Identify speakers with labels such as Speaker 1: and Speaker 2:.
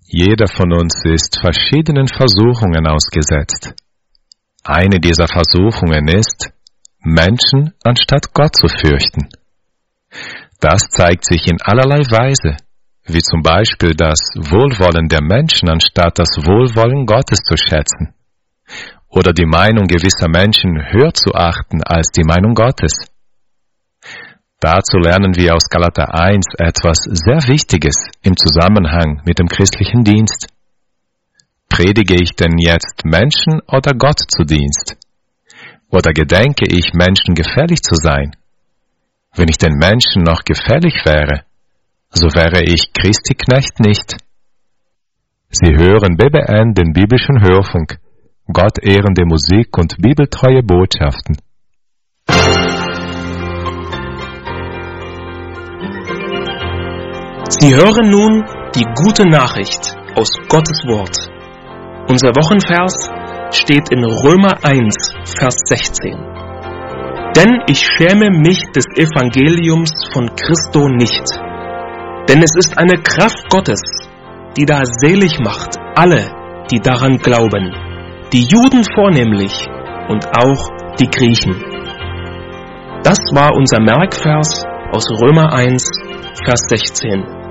Speaker 1: Jeder von uns ist verschiedenen Versuchungen ausgesetzt. Eine dieser Versuchungen ist, Menschen anstatt Gott zu fürchten. Das zeigt sich in allerlei Weise, wie zum Beispiel das Wohlwollen der Menschen anstatt das Wohlwollen Gottes zu schätzen, oder die Meinung gewisser Menschen höher zu achten als die Meinung Gottes. Dazu lernen wir aus Galater 1 etwas sehr Wichtiges im Zusammenhang mit dem christlichen Dienst. Predige ich denn jetzt Menschen oder Gott zu Dienst? Oder gedenke ich, Menschen gefällig zu sein? Wenn ich den Menschen noch gefällig wäre, so wäre ich Christi Knecht nicht. Sie hören BBN, den biblischen Hörfunk, Gott ehrende Musik und bibeltreue Botschaften.
Speaker 2: Sie hören nun die gute Nachricht aus Gottes Wort. Unser Wochenvers steht in Römer 1, Vers 16. Denn ich schäme mich des Evangeliums von Christo nicht. Denn es ist eine Kraft Gottes, die da selig macht alle, die daran glauben, die Juden vornehmlich und auch die Griechen. Das war unser Merkvers aus Römer 1, Vers 16.